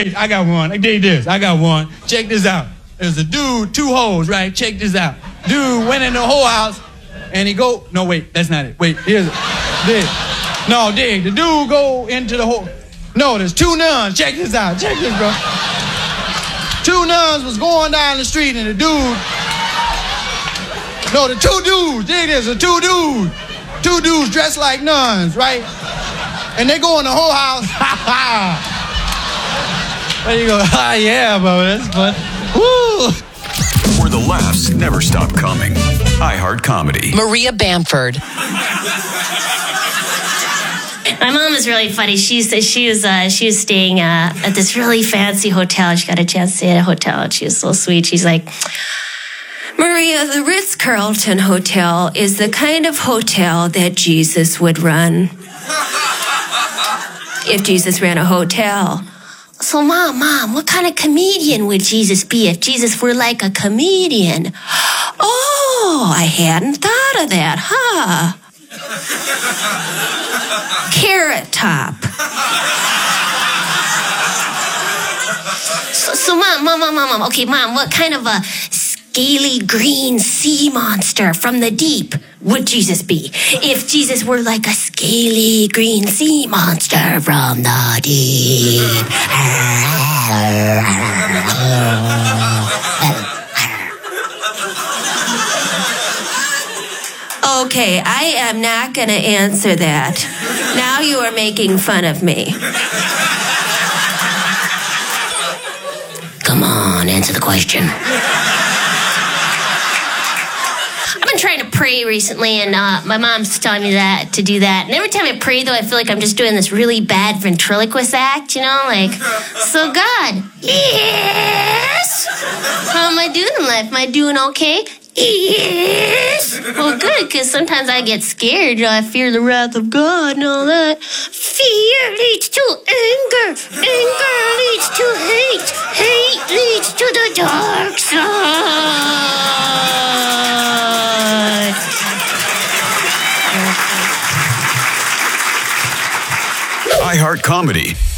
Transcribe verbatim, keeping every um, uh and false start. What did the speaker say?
wait, I got one. I did this. I got one. Check this out. There's a dude, two hoes, right? Check this out. Dude went in the whole house, and he go, no, wait, that's not it. Wait, here's it. Dig. No, dig. The dude go into the whole, no, there's two nuns. Check this out. Check this, bro. Two nuns was going down the street, and the dude, no, the two dudes, dig this, the two dudes. Two dudes dressed like nuns, right? And they go in the whole house. Ha ha. There you go. Ah, yeah, bro. That's fun. Woo! Where the laughs never stop coming. iHeart Comedy. Maria Bamford. My mom is really funny. She used to, she was uh, she was staying uh, at this really fancy hotel. She got a chance to stay at a hotel, and she was so sweet. She's like, Maria, the Ritz-Carlton Hotel is the kind of hotel that Jesus would run. If Jesus ran a hotel. So, Mom, Mom, what kind of comedian would Jesus be if Jesus were like a comedian? Oh, I hadn't thought of that, huh? Carrot Top. So, so Mom, Mom, Mom, Mom, Mom, okay, Mom, what kind of a scaly green sea monster from the deep would Jesus be if Jesus were like a scaly green sea monster from the deep? Okay, I am not going to answer that. Now you are making fun of me. Come on, answer the question. I've been trying to pray recently, and uh, my mom's telling me that to do that. And every time I pray, though, I feel like I'm just doing this really bad ventriloquist act, you know? Like, so God, yes? How am I doing in life? Am I doing okay? Yes. Well, good, because sometimes I get scared. You know, I fear the wrath of God and all that. Fear leads to anger. Anger leads to hate. Hate leads to the dark side. iHeart Comedy.